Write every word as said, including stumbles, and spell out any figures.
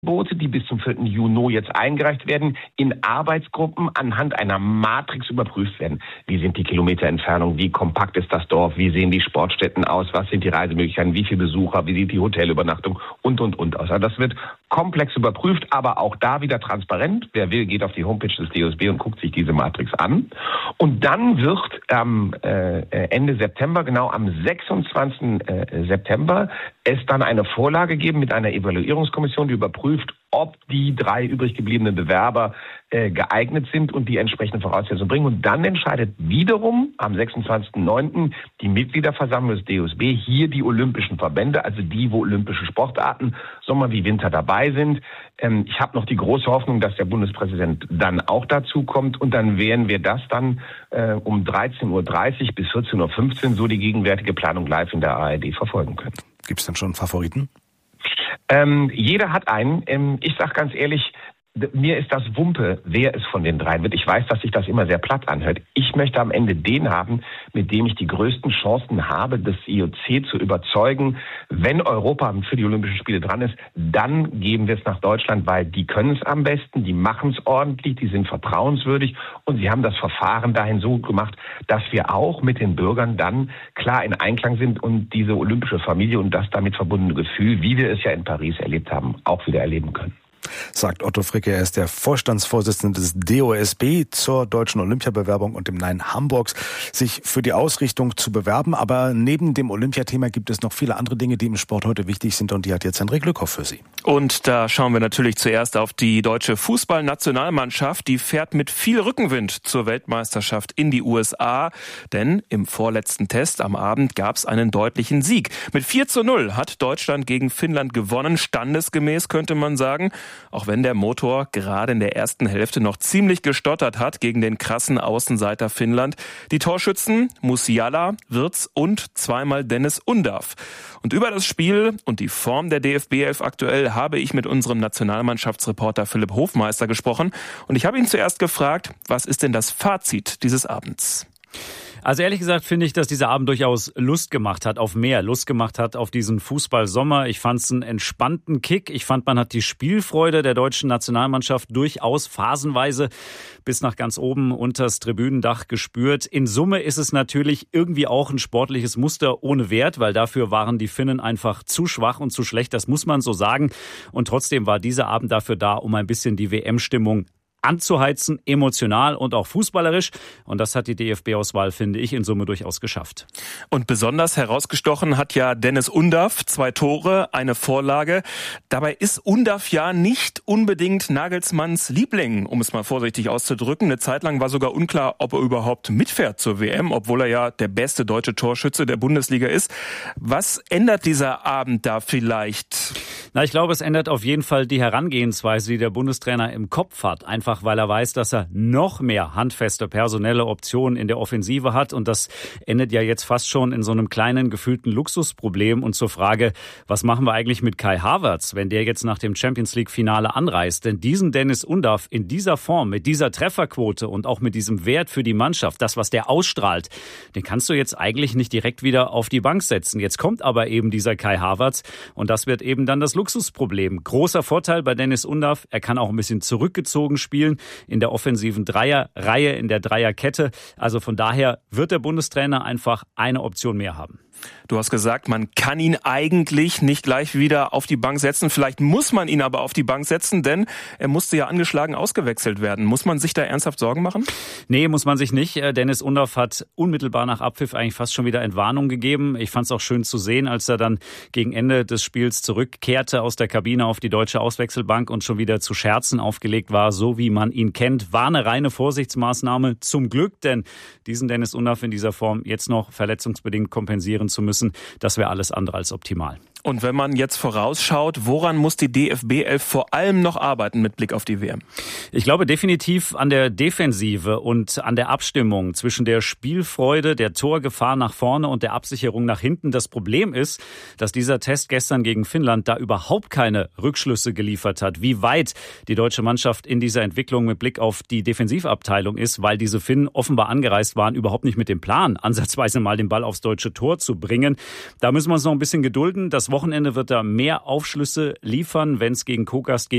Angebote, die bis zum vierten Juni jetzt eingereicht werden, in Arbeitsgruppen anhand einer Matrix überprüft werden. Wie sind die Kilometerentfernungen, wie kompakt ist das Dorf, wie sehen die Sportstätten aus, was sind die Reisemöglichkeiten, wie viele Besucher, wie sieht die Hotelübernachtung und, und, und aus. Also das wird komplex überprüft, aber auch da wieder transparent. Wer will, geht auf die Homepage des D O S B und guckt sich diese Matrix an. Und dann wird am äh, Ende September, genau am sechsundzwanzigsten September, es dann eine Vorlage geben mit einer Evaluierungskommission, die überprüft, ob die drei übrig gebliebenen Bewerber äh, geeignet sind und die entsprechenden Voraussetzungen bringen. Und dann entscheidet wiederum am sechsundzwanzigsten neunten die Mitgliederversammlung des D O S B, hier die olympischen Verbände, also die, wo olympische Sportarten Sommer wie Winter dabei sind. Ähm, ich habe noch die große Hoffnung, dass der Bundespräsident dann auch dazu kommt. Und dann werden wir das dann äh, um dreizehn Uhr dreißig bis vierzehn Uhr fünfzehn, so die gegenwärtige Planung live in der A R D verfolgen können. Gibt es denn schon einen Favoriten? Ähm, jeder hat einen. Ähm, ich sage ganz ehrlich, mir ist das Wumpe, wer es von den dreien wird. Ich weiß, dass sich das immer sehr platt anhört. Ich möchte am Ende den haben, mit dem ich die größten Chancen habe, das I O C zu überzeugen. Wenn Europa für die Olympischen Spiele dran ist, dann geben wir es nach Deutschland, weil die können es am besten, die machen es ordentlich, die sind vertrauenswürdig und sie haben das Verfahren dahin so gut gemacht, dass wir auch mit den Bürgern dann klar in Einklang sind und diese olympische Familie und das damit verbundene Gefühl, wie wir es ja in Paris erlebt haben, auch wieder erleben können. Sagt Otto Fricke, er ist der Vorstandsvorsitzende des D O S B zur deutschen Olympiabewerbung und dem Nein Hamburgs, sich für die Ausrichtung zu bewerben. Aber neben dem Olympiathema gibt es noch viele andere Dinge, die im Sport heute wichtig sind und die hat jetzt Hendrik Glückhoff für Sie. Und da schauen wir natürlich zuerst auf die deutsche Fußballnationalmannschaft. Die fährt mit viel Rückenwind zur Weltmeisterschaft in die U S A, denn im vorletzten Test am Abend gab es einen deutlichen Sieg. Mit vier zu null hat Deutschland gegen Finnland gewonnen, standesgemäß könnte man sagen. Auch wenn der Motor gerade in der ersten Hälfte noch ziemlich gestottert hat gegen den krassen Außenseiter Finnland. Die Torschützen Musiala, Wirtz und zweimal Dennis Undav. Und über das Spiel und die Form der D F B elf aktuell habe ich mit unserem Nationalmannschaftsreporter Philipp Hofmeister gesprochen. Und ich habe ihn zuerst gefragt, was ist denn das Fazit dieses Abends? Also ehrlich gesagt finde ich, dass dieser Abend durchaus Lust gemacht hat auf mehr, Lust gemacht hat auf diesen Fußballsommer. Ich fand es einen entspannten Kick. Ich fand, man hat die Spielfreude der deutschen Nationalmannschaft durchaus phasenweise bis nach ganz oben unters Tribünendach gespürt. In Summe ist es natürlich irgendwie auch ein sportliches Muster ohne Wert, weil dafür waren die Finnen einfach zu schwach und zu schlecht, das muss man so sagen. Und trotzdem war dieser Abend dafür da, um ein bisschen die W M-Stimmung anzuheizen, emotional und auch fußballerisch. Und das hat die D F B-Auswahl, finde ich, in Summe durchaus geschafft. Und besonders herausgestochen hat ja Dennis Undav, zwei Tore, eine Vorlage. Dabei ist Undav ja nicht unbedingt Nagelsmanns Liebling, um es mal vorsichtig auszudrücken. Eine Zeit lang war sogar unklar, ob er überhaupt mitfährt zur W M, obwohl er ja der beste deutsche Torschütze der Bundesliga ist. Was ändert dieser Abend da vielleicht? Na, ich glaube, es ändert auf jeden Fall die Herangehensweise, die der Bundestrainer im Kopf hat. Einfach weil er weiß, dass er noch mehr handfeste personelle Optionen in der Offensive hat. Und das endet ja jetzt fast schon in so einem kleinen, gefühlten Luxusproblem. Und zur Frage, was machen wir eigentlich mit Kai Havertz, wenn der jetzt nach dem Champions-League-Finale anreist? Denn diesen Dennis Undav in dieser Form, mit dieser Trefferquote und auch mit diesem Wert für die Mannschaft, das, was der ausstrahlt, den kannst du jetzt eigentlich nicht direkt wieder auf die Bank setzen. Jetzt kommt aber eben dieser Kai Havertz und das wird eben dann das Luxusproblem. Großer Vorteil bei Dennis Undav, er kann auch ein bisschen zurückgezogen spielen in der offensiven Dreierreihe, in der Dreierkette. Also von daher wird der Bundestrainer einfach eine Option mehr haben. Du hast gesagt, man kann ihn eigentlich nicht gleich wieder auf die Bank setzen. Vielleicht muss man ihn aber auf die Bank setzen, denn er musste ja angeschlagen ausgewechselt werden. Muss man sich da ernsthaft Sorgen machen? Nee, muss man sich nicht. Dennis Undav hat unmittelbar nach Abpfiff eigentlich fast schon wieder Entwarnung gegeben. Ich fand es auch schön zu sehen, als er dann gegen Ende des Spiels zurückkehrte aus der Kabine auf die deutsche Auswechselbank und schon wieder zu Scherzen aufgelegt war, so wie man ihn kennt. War eine reine Vorsichtsmaßnahme zum Glück, denn diesen Dennis Undav in dieser Form jetzt noch verletzungsbedingt kompensieren zu müssen, das wäre alles andere als optimal. Und wenn man jetzt vorausschaut, woran muss die D F B elf vor allem noch arbeiten mit Blick auf die W M? Ich glaube definitiv an der Defensive und an der Abstimmung zwischen der Spielfreude, der Torgefahr nach vorne und der Absicherung nach hinten. Das Problem ist, dass dieser Test gestern gegen Finnland da überhaupt keine Rückschlüsse geliefert hat, wie weit die deutsche Mannschaft in dieser Entwicklung mit Blick auf die Defensivabteilung ist, weil diese Finnen offenbar angereist waren, überhaupt nicht mit dem Plan, ansatzweise mal den Ball aufs deutsche Tor zu bringen. Da müssen wir uns noch ein bisschen gedulden. Das Wochenende wird da mehr Aufschlüsse liefern, wenn es gegen Kokas geht.